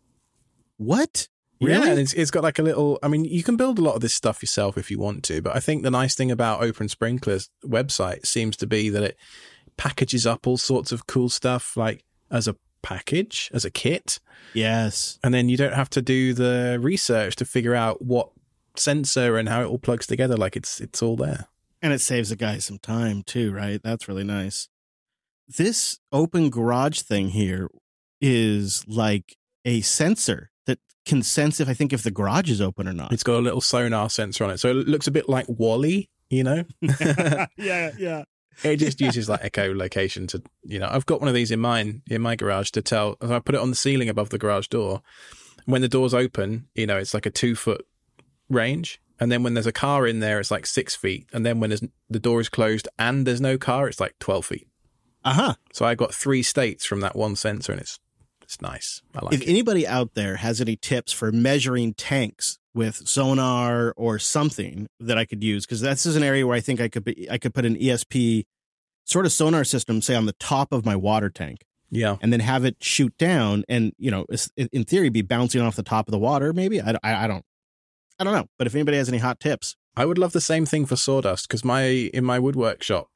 What? Really? Yeah, and it's, it's got like a little, I mean, you can build a lot of this stuff yourself if you want to, but I think the nice thing about Open Sprinkler's website seems to be that it packages up all sorts of cool stuff like as a package, as a kit. Yes. And then you don't have to do the research to figure out what sensor and how it all plugs together. Like it's it's all there. And it saves the guy some time too, right? That's really nice. This open garage thing here is like a sensor that can sense if I think if the garage is open or not. It's got a little sonar sensor on it. So it looks a bit like WALL-E, you know? yeah, yeah. It just uses like echolocation to, you know, I've got one of these in mine, in my garage to tell, I put it on the ceiling above the garage door. When the door's open, you know, it's like a two foot range. And then when there's a car in there, it's like six feet. And then when there's, the door is closed and there's no car, it's like twelve feet. Uh-huh. So I got three states from that one sensor and it's, it's nice. I like if it. If anybody out there has any tips for measuring tanks with sonar or something that I could use, because this is an area where I think I could be, I could put an E S P sort of sonar system, say on the top of my water tank. Yeah. And then have it shoot down and, you know, in theory, be bouncing off the top of the water. Maybe I, I, I don't, I don't know. But if anybody has any hot tips, I would love the same thing for sawdust because my, in my woodwork shop,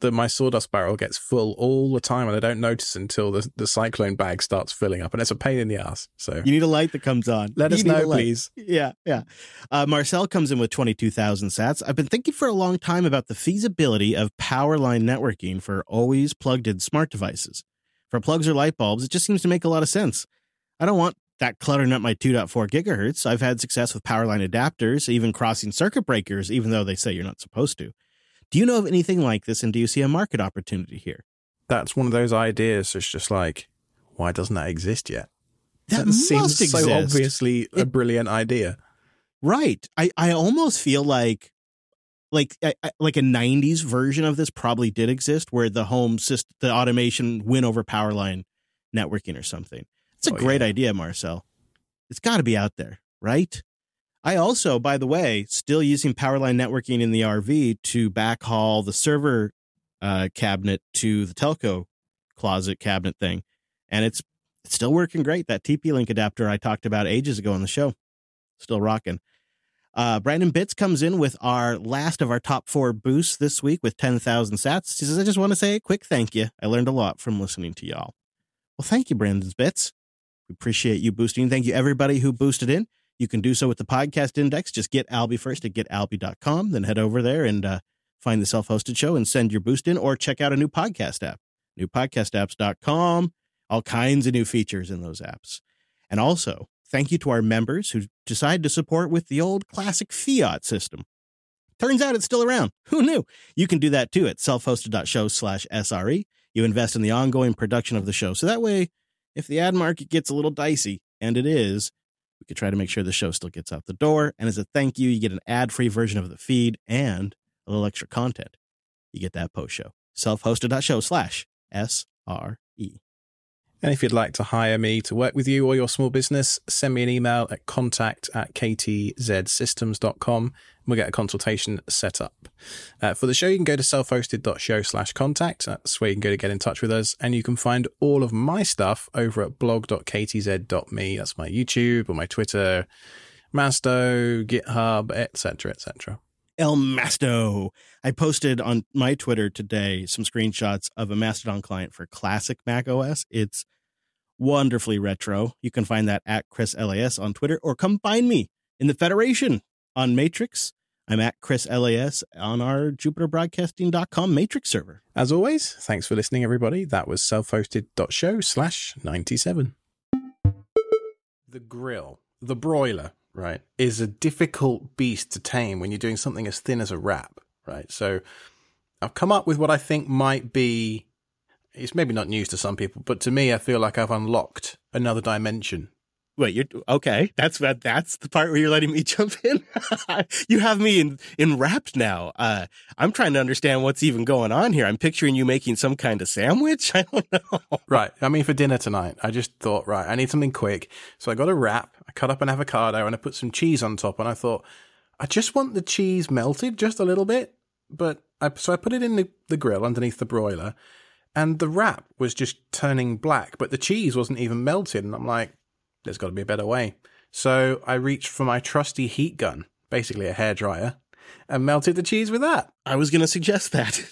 that my sawdust barrel gets full all the time, and I don't notice until the, the cyclone bag starts filling up, and it's a pain in the ass. So you need a light that comes on. Let you us know, please. Yeah, yeah. Uh, Marcel comes in with twenty-two thousand sats. I've been thinking for a long time about the feasibility of power line networking for always plugged-in smart devices. For plugs or light bulbs, it just seems to make a lot of sense. I don't want that cluttering up my two point four gigahertz. I've had success with power line adapters, even crossing circuit breakers, even though they say you're not supposed to. Do you know of anything like this, and do you see a market opportunity here? That's one of those ideas. It's just like, why doesn't that exist yet? That, that seems exist. so obviously a it, brilliant idea. Right. I, I almost feel like like I, like a nineties version of this probably did exist, where the home system, the automation win over power line networking or something. It's a oh, great yeah. idea, Marcel. It's got to be out there, right? I also, by the way, still using Powerline networking in the R V to backhaul the server uh, cabinet to the telco closet cabinet thing. And it's, it's still working great. That T P-Link adapter I talked about ages ago on the show, still rocking. Uh, Brandon Bitts comes in with our last of our top four boosts this week with ten thousand sats. He says, I just want to say a quick thank you. I learned a lot from listening to y'all. Well, thank you, Brandon Bitts. We appreciate you boosting. Thank you, everybody who boosted in. You can do so with the podcast index. Just get Albie first at get albie dot com. Then head over there and uh, find the self-hosted show and send your boost in, or check out a new podcast app, new podcast apps dot com. All kinds of new features in those apps. And also, thank you to our members who decided to support with the old classic fiat system. Turns out it's still around. Who knew? You can do that too at self-hosted dot show slash S R E. You invest in the ongoing production of the show. So that way, if the ad market gets a little dicey, and it is, we could try to make sure the show still gets out the door. And as a thank you, you get an ad-free version of the feed and a little extra content. You get that post-show. self-hosted dot show slash S R E. And if you'd like to hire me to work with you or your small business, send me an email at contact at k t z systems dot com. And we'll get a consultation set up. Uh, for the show, you can go to self-hosted dot show slash contact. That's where you can go to get in touch with us. And you can find all of my stuff over at blog dot k t z dot m e. That's my YouTube or my Twitter, Masto, GitHub, et cetera, et cetera. El Masto. I posted on my Twitter today some screenshots of a Mastodon client for classic Mac O S. It's wonderfully retro. You can find that at Chris L A S on Twitter, or come find me in the Federation on Matrix. I'm at Chris L A S on our Jupiter Broadcasting dot com Matrix server. As always, thanks for listening, everybody. That was self-hosted dot show slash ninety-seven. The grill, the broiler, right, is a difficult beast to tame when you're doing something as thin as a wrap, right? So I've come up with what I think might be, it's maybe not news to some people, but to me, I feel like I've unlocked another dimension. Wait, you're okay. That's that's the part where you're letting me jump in. You have me in enwrapped now. Uh, I'm trying to understand what's even going on here. I'm picturing you making some kind of sandwich. I don't know. Right. I mean, for dinner tonight, I just thought, right, I need something quick. So I got a wrap. I cut up an avocado and I put some cheese on top. And I thought, I just want the cheese melted just a little bit. But I, so I put it in the, the grill underneath the broiler, and the wrap was just turning black, but the cheese wasn't even melted. And I'm like, there's got to be a better way. So I reached for my trusty heat gun, basically a hairdryer, and melted the cheese with that. I was going to suggest that.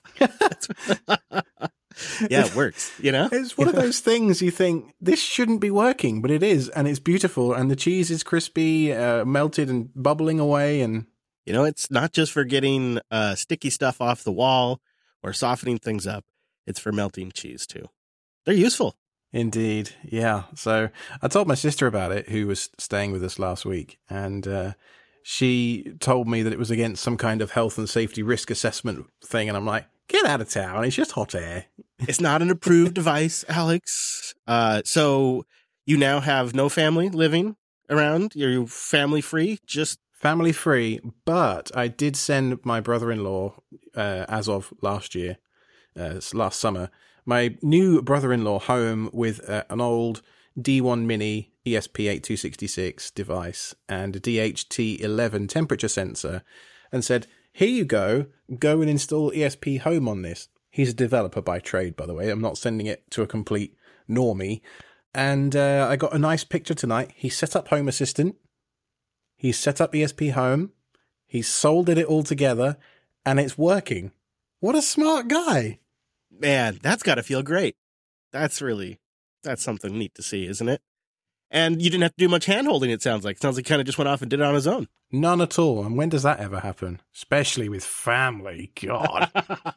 Yeah, it works, you know? It's one of those things you think, this shouldn't be working, but it is, and it's beautiful, and the cheese is crispy, uh, melted and bubbling away. And you know, it's not just for getting uh, sticky stuff off the wall or softening things up. It's for melting cheese, too. They're useful. Indeed. Yeah. So I told my sister about it, who was staying with us last week, and uh, she told me that it was against some kind of health and safety risk assessment thing. And I'm like, get out of town. It's just hot air. It's not an approved device, Alex. Uh, so you now have no family living around. You're family free. Just family free. But I did send my brother-in-law, uh, as of last year, uh, last summer, my new brother-in-law home with uh, an old D one Mini E S P eight two six six device and a D H T eleven temperature sensor, and said, here you go, go and install E S P Home on this. He's a developer by trade, by the way. I'm not sending it to a complete normie. And uh, I got a nice picture tonight. He set up Home Assistant. He set up E S P Home. He soldered it all together, and it's working. What a smart guy. Man, that's got to feel great. That's really, that's something neat to see, isn't it? And you didn't have to do much hand-holding, it sounds like. It sounds like he kind of just went off and did it on his own. None at all. And when does that ever happen? Especially with family. God.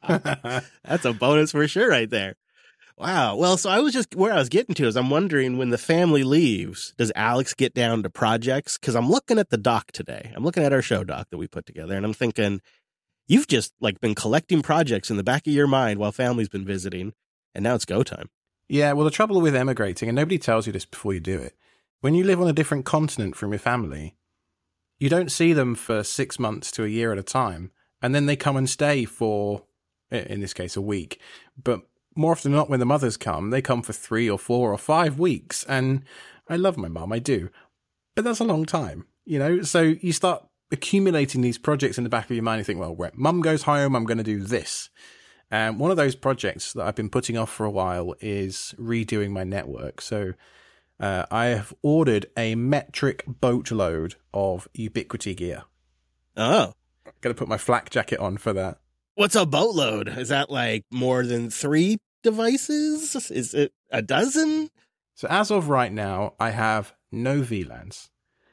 That's a bonus for sure right there. Wow. Well, so I was just, where I was getting to is I'm wondering, when the family leaves, does Alex get down to projects? Because I'm looking at the doc today. I'm looking at our show doc that we put together, and I'm thinking, you've just like been collecting projects in the back of your mind while family's been visiting, and now it's go time. Yeah, well, the trouble with emigrating, and nobody tells you this before you do it, when you live on a different continent from your family, you don't see them for six months to a year at a time, and then they come and stay for, in this case, a week. But more often than not, when the mothers come, they come for three or four or five weeks. And I love my mum, I do. But that's a long time, you know? So you start accumulating these projects in the back of your mind. You think, well, when mum goes home, I'm going to do this. And one of those projects that I've been putting off for a while is redoing my network. So uh, I have ordered a metric boatload of Ubiquiti gear. Oh. I'm going to put my flak jacket on for that. What's a boatload? Is that like more than three devices? Is it a dozen? So as of right now, I have no V LANs.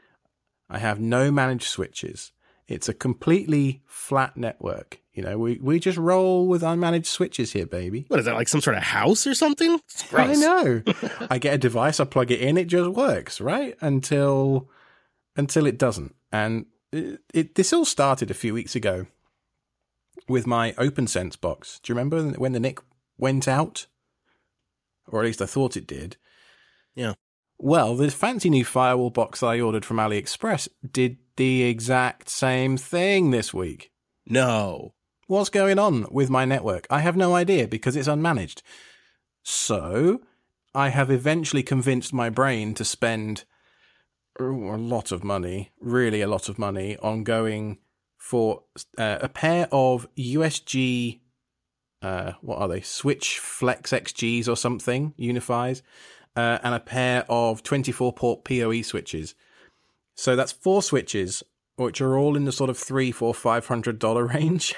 I have no managed switches. It's a completely flat network. You know, we, we just roll with unmanaged switches here, baby. What is that, like some sort of house or something? It's gross. I know. I get a device, I plug it in, it just works, right? Until until it doesn't. And it, it this all started a few weeks ago with my OpenSense box. Do you remember when the N I C went out? Or at least I thought it did. Yeah. Well, this fancy new firewall box I ordered from AliExpress did the exact same thing this week. No. What's going on with my network? I have no idea because it's unmanaged. So I have eventually convinced my brain to spend a lot of money, really a lot of money, on going for uh, a pair of U S G, uh, what are they? Switch Flex X Gs or something, Unifies, uh, and a pair of twenty-four port P O E switches. So that's four switches, which are all in the sort of three, four, five hundred dollar range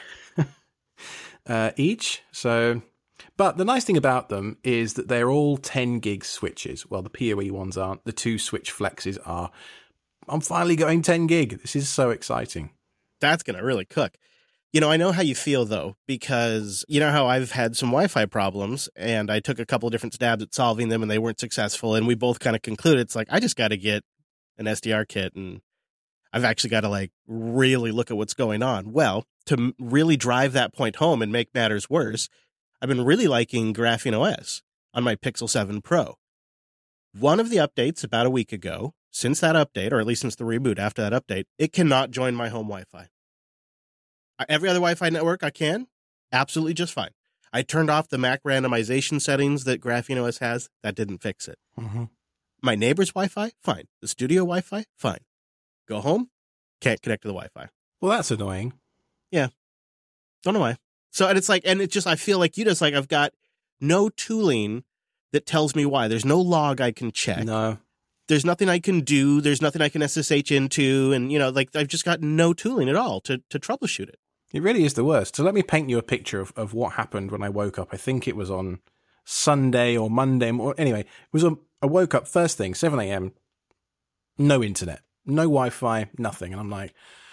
uh, each. So, but the nice thing about them is that they're all ten gig switches. Well, the P O E ones aren't. The two Switch Flexes are. I'm finally going ten gig. This is so exciting. That's going to really cook. You know, I know how you feel, though, because you know how I've had some Wi-Fi problems, and I took a couple of different stabs at solving them, and they weren't successful, and we both kind of concluded, it's like, I just got to get an S D R kit, and I've actually got to, like, really look at what's going on. Well, to m- really drive that point home and make matters worse, I've been really liking Graphene O S on my Pixel seven Pro. One of the updates about a week ago, since that update, or at least since the reboot after that update, it cannot join my home Wi-Fi. Every other Wi-Fi network I can, absolutely just fine. I turned off the M A C randomization settings that Graphene O S has. That didn't fix it. Mm-hmm. My neighbor's Wi-Fi, fine. The studio Wi-Fi, fine. Go home, can't connect to the Wi-Fi. Well, that's annoying. Yeah. Don't know why. So, and it's like, and it's just, I feel like you just like, I've got no tooling that tells me why. There's no log I can check. No. There's nothing I can do. There's nothing I can S S H into. And, you know, like I've just got no tooling at all to, to troubleshoot it. It really is the worst. So let me paint you a picture of, of what happened when I woke up. I think it was on Sunday or Monday. Or anyway, it was a, I woke up first thing, seven a.m., no internet, no Wi-Fi, nothing. And I'm like,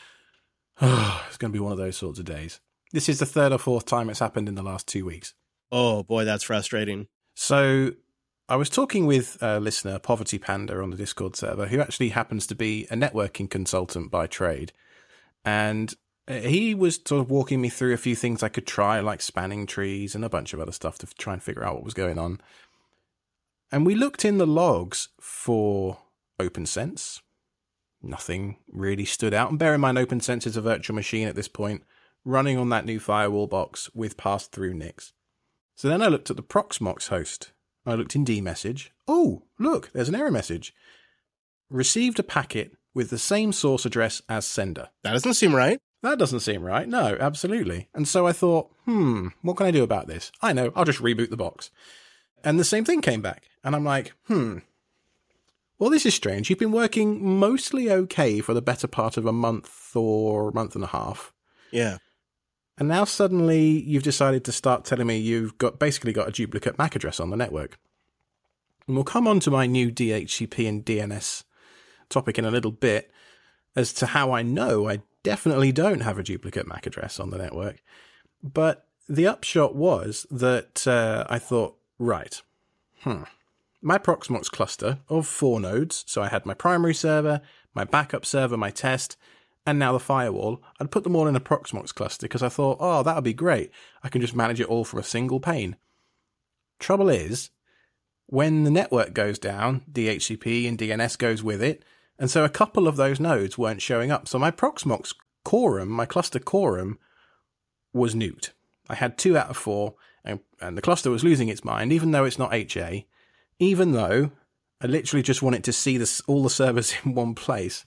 oh, it's going to be one of those sorts of days. This is the third or fourth time it's happened in the last two weeks. Oh, boy, that's frustrating. So I was talking with a listener, Poverty Panda, on the Discord server, who actually happens to be a networking consultant by trade. And he was sort of walking me through a few things I could try, like spanning trees and a bunch of other stuff to try and figure out what was going on. And we looked in the logs for OpenSense. Nothing really stood out. And bear in mind, OpenSense is a virtual machine at this point, running on that new firewall box with pass-through N I Cs. So then I looked at the Proxmox host. I looked in dmessage. Oh, look, there's an error message. Received a packet with the same source address as sender. That doesn't seem right. That doesn't seem right. No, absolutely. And so I thought, hmm, what can I do about this? I know, I'll just reboot the box. And the same thing came back. And I'm like, hmm, well, this is strange. You've been working mostly okay for the better part of a month or a month and a half. Yeah. And now suddenly you've decided to start telling me you've got basically got a duplicate M A C address on the network. And we'll come on to my new D H C P and D N S topic in a little bit as to how I know I definitely don't have a duplicate M A C address on the network. But the upshot was that uh, I thought, right, hmm, my Proxmox cluster of four nodes, so I had my primary server, my backup server, my test, and now the firewall, I'd put them all in a Proxmox cluster because I thought, oh, that would be great. I can just manage it all from a single pane. Trouble is, when the network goes down, D H C P and D N S goes with it, and so a couple of those nodes weren't showing up. So my Proxmox quorum, my cluster quorum, was nuked. I had two out of four, and, and the cluster was losing its mind, even though it's not H A, even though I literally just wanted to see this, all the servers in one place.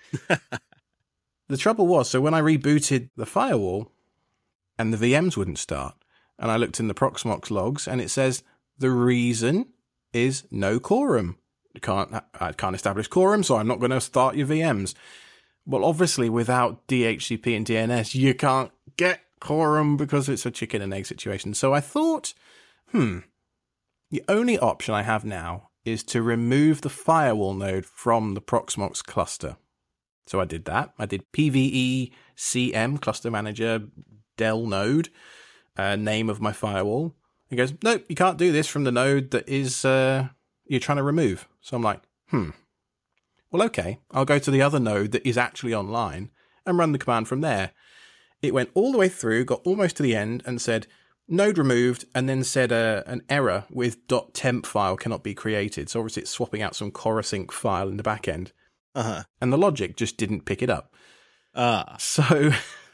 The trouble was, so when I rebooted the firewall and the V Ms wouldn't start, and I looked in the Proxmox logs and it says the reason is no quorum. You can't, I can't establish quorum, so I'm not going to start your V Ms. Well, obviously, without D H C P and D N S, you can't get quorum because it's a chicken and egg situation. So I thought, hmm, the only option I have now is to remove the firewall node from the Proxmox cluster. So I did that. I did P V E C M, Cluster Manager, Dell node, uh, name of my firewall. He goes, nope, you can't do this from the node that is uh, you're trying to remove. So I'm like, hmm. Well, okay, I'll go to the other node that is actually online and run the command from there. It went all the way through, got almost to the end, and said, node removed, and then said uh, an error with .temp file cannot be created. So obviously it's swapping out some Coruscant file in the back end. Uh-huh. And the logic just didn't pick it up. Ah. So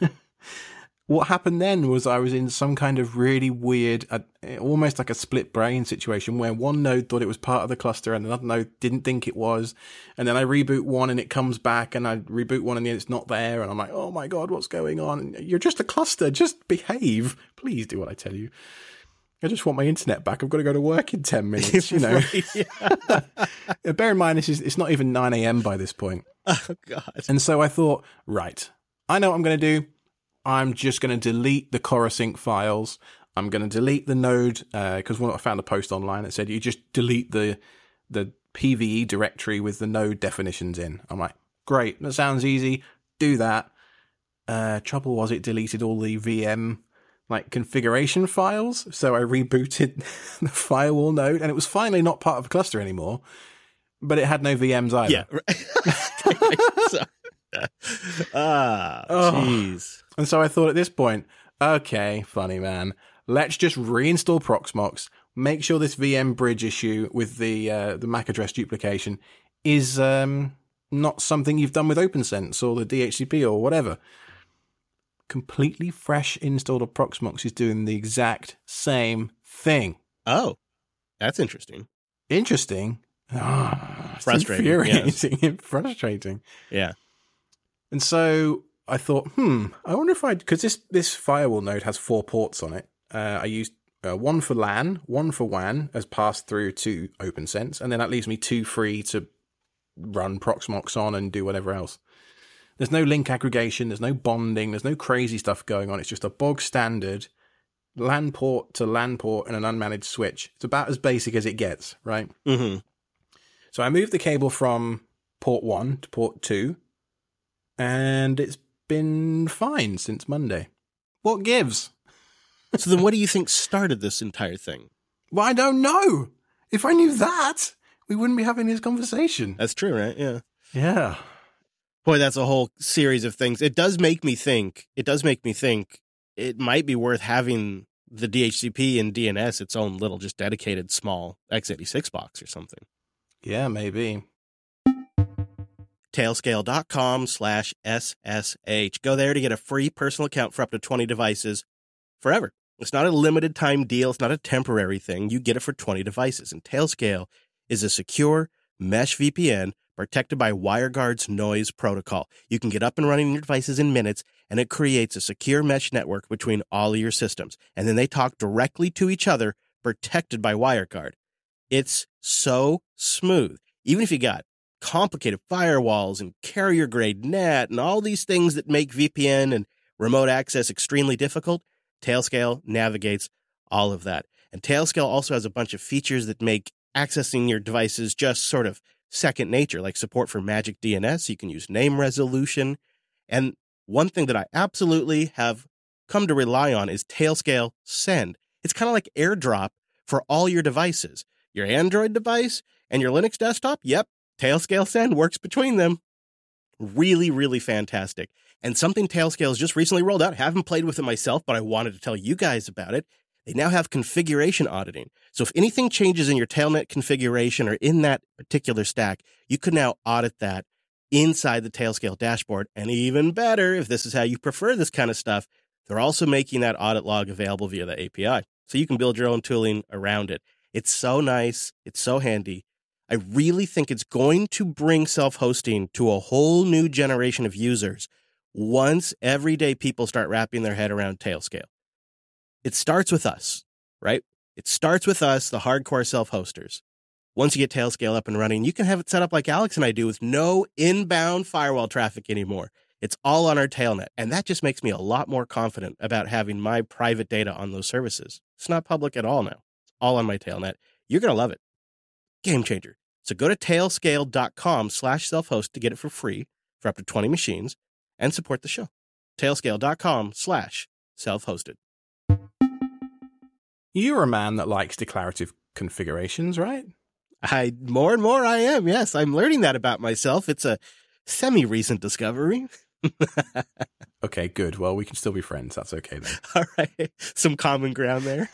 what happened then was I was in some kind of really weird, uh, almost like a split brain situation where one node thought it was part of the cluster and another node didn't think it was. And then I reboot one and it comes back, and I reboot one and then it's not there. And I'm like, oh my God, what's going on? You're just a cluster. Just behave. Please do what I tell you. I just want my internet back. I've got to go to work in ten minutes, you know. Right, bear in mind, this is, it's not even nine a.m. by this point. Oh, God. And so I thought, right, I know what I'm going to do. I'm just going to delete the Coruscant files. I'm going to delete the node, because uh, I found a post online that said you just delete the the P V E directory with the node definitions in. I'm like, great, that sounds easy. Do that. Uh, trouble was it deleted all the V M like configuration files. So I rebooted the firewall node, and it was finally not part of the cluster anymore, but it had no V Ms either. Yeah. so, ah, jeez. Oh. And so I thought at this point, okay, funny man, let's just reinstall Proxmox, make sure this V M bridge issue with the uh, the M A C address duplication is um, not something you've done with OpenSense or the D H C P or whatever. Completely fresh install of Proxmox is doing the exact same thing. Oh, that's interesting. Interesting. Oh, frustrating. Infuriating. Yes. Frustrating. Yeah. And so I thought, hmm, I wonder if I, because this, this firewall node has four ports on it. Uh, I used uh, one for LAN, one for W A N as passed through to OpenSense, and then that leaves me two free to run Proxmox on and do whatever else. There's no link aggregation, there's no bonding, there's no crazy stuff going on. It's just a bog standard LAN port to LAN port and an unmanaged switch. It's about as basic as it gets, right? Mm-hmm. So I moved the cable from port one to port two, and it's been fine since Monday. What gives? So then what do you think started this entire thing? Well, I don't know. If I knew that, we wouldn't be having this conversation. That's true, right? Yeah. Yeah. Boy, that's a whole series of things. It does make me think, it does make me think it might be worth having the D H C P and D N S its own little just dedicated small x eighty-six box or something. Yeah, maybe. Tailscale.com slash SSH. Go there to get a free personal account for up to twenty devices forever. It's not a limited time deal. It's not a temporary thing. You get it for twenty devices. And Tailscale is a secure mesh V P N protected by WireGuard's noise protocol. You can get up and running your devices in minutes, and it creates a secure mesh network between all of your systems. And then they talk directly to each other, protected by WireGuard. It's so smooth. Even if you got complicated firewalls and carrier-grade net and all these things that make V P N and remote access extremely difficult, Tailscale navigates all of that. And Tailscale also has a bunch of features that make accessing your devices just sort of second nature, like support for Magic D N S. You can use name resolution. And one thing that I absolutely have come to rely on is Tailscale Send. It's kind of like AirDrop for all your devices. Your Android device and your Linux desktop, yep, Tailscale Send works between them. Really, really fantastic. And something Tailscale has just recently rolled out. I haven't played with it myself, but I wanted to tell you guys about it. They now have configuration auditing. So if anything changes in your Tailnet configuration or in that particular stack, you can now audit that inside the Tailscale dashboard. And even better, if this is how you prefer this kind of stuff, they're also making that audit log available via the A P I. So you can build your own tooling around it. It's so nice. It's so handy. I really think it's going to bring self-hosting to a whole new generation of users once everyday people start wrapping their head around Tailscale. It starts with us, right? It starts with us, the hardcore self-hosters. Once you get Tailscale up and running, you can have it set up like Alex and I do with no inbound firewall traffic anymore. It's all on our Tailnet, and that just makes me a lot more confident about having my private data on those services. It's not public at all now. It's all on my Tailnet. You're going to love it. Game changer. So go to tailscale.com slash self-host to get it for free for up to twenty machines and support the show. Tailscale.com slash self-hosted. You're a man that likes declarative configurations, right? I more and more I am, yes. I'm learning that about myself. It's a semi-recent discovery. Okay, good. Well, we can still be friends. That's okay then. All right. Some common ground there.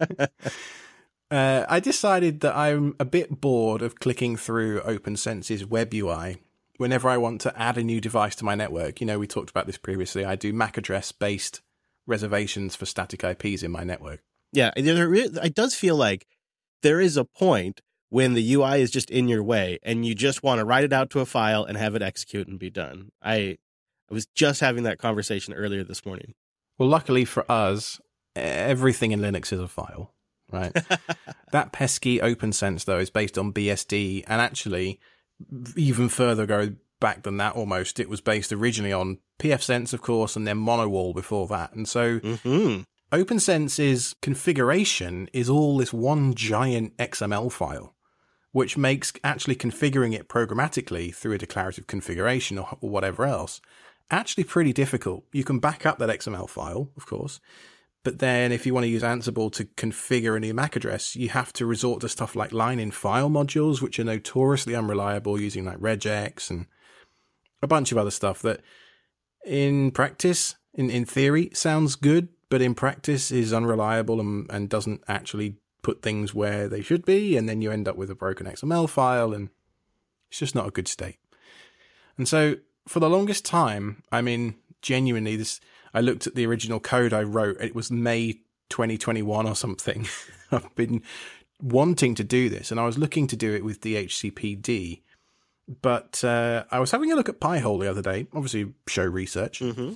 uh, I decided that I'm a bit bored of clicking through OpenSense's web U I whenever I want to add a new device to my network. You know, we talked about this previously. I do M A C address-based reservations for static I Ps in my network. Yeah, it does feel like there is a point when the U I is just in your way and you just want to write it out to a file and have it execute and be done. I I was just having that conversation earlier this morning. Well, luckily for us, everything in Linux is a file, right? That pesky OpenSense, though, is based on B S D, and actually even further go back than that almost. It was based originally on pfSense, of course, and then Monowall before that. And so mm-hmm. OpenSense's configuration is all this one giant X M L file, which makes actually configuring it programmatically through a declarative configuration or, or whatever else actually pretty difficult. You can back up that X M L file, of course, but then if you want to use Ansible to configure a new M A C address, you have to resort to stuff like line-in file modules, which are notoriously unreliable, using like regex and a bunch of other stuff that in practice, in, in theory, sounds good, but in practice is unreliable and, and doesn't actually put things where they should be, and then you end up with a broken X M L file, and it's just not a good state. And so for the longest time, I mean, genuinely, this I looked at the original code I wrote. It was May twenty twenty-one or something. I've been wanting to do this, and I was looking to do it with D H C P D, but uh, I was having a look at Pi-hole the other day, obviously show research, mm-hmm.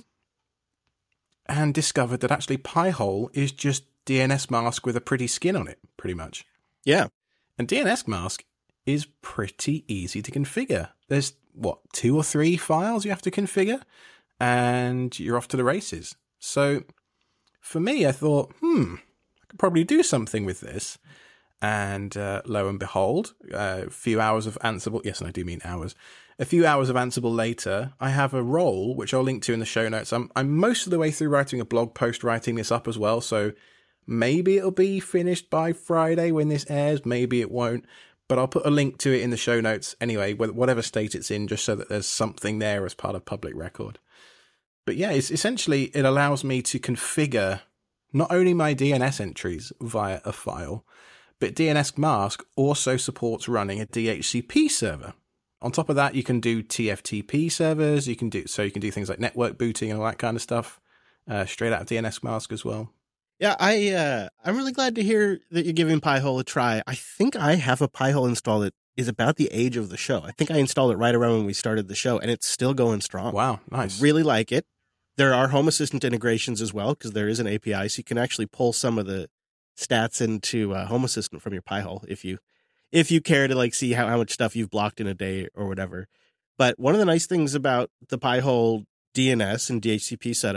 and discovered that actually Pi-hole is just D N S mask with a pretty skin on it, pretty much. Yeah. And D N S mask is pretty easy to configure. There's, what, two or three files you have to configure, and you're off to the races. So for me, I thought, hmm, I could probably do something with this. And uh, lo and behold, a few hours of Ansible, yes, and I do mean hours, a few hours of Ansible later, I have a role, which I'll link to in the show notes. I'm, I'm most of the way through writing a blog post, writing this up as well, so maybe it'll be finished by Friday when this airs, maybe it won't, but I'll put a link to it in the show notes anyway, whatever state it's in, just so that there's something there as part of public record. But yeah, it's essentially, it allows me to configure not only my D N S entries via a file, but D N S mask also supports running a D H C P server. On top of that, you can do T F T P servers, you can do so you can do things like network booting and all that kind of stuff, uh, straight out of D N S mask as well. Yeah, I, uh, I'm really glad to hear that you're giving Pi-hole a try. I think I have a Pi-hole install that is about the age of the show. I think I installed it right around when we started the show, and it's still going strong. Wow, nice. I really like it. There are Home Assistant integrations as well, because there is an A P I, so you can actually pull some of the stats into uh, Home Assistant from your Pi-hole if you if you care to like see how, how much stuff you've blocked in a day or whatever. But one of the nice things about the Pi-hole D N S and D H C P setup,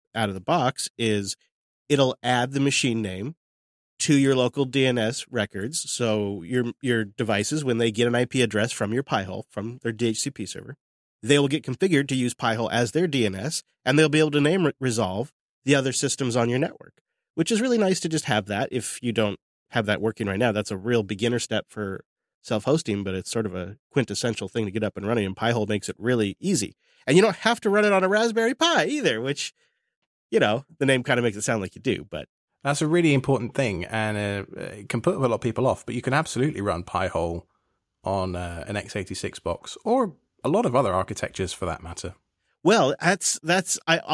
out of the box is it'll add the machine name to your local D N S records. So your your devices, when they get an I P address from your Pi-hole, from their D H C P server, they will get configured to use Pi-hole as their D N S, and they'll be able to name re- resolve the other systems on your network, which is really nice to just have that. If you don't have that working right now, that's a real beginner step for self-hosting, but it's sort of a quintessential thing to get up and running, and Pi-hole makes it really easy. And you don't have to run it on a Raspberry Pi either, which, you know, the name kind of makes it sound like you do, but that's a really important thing, and uh, it can put a lot of people off, but you can absolutely run Pi-hole on uh, an x eighty-six box, or a lot of other architectures for that matter. Well, that's, that's, I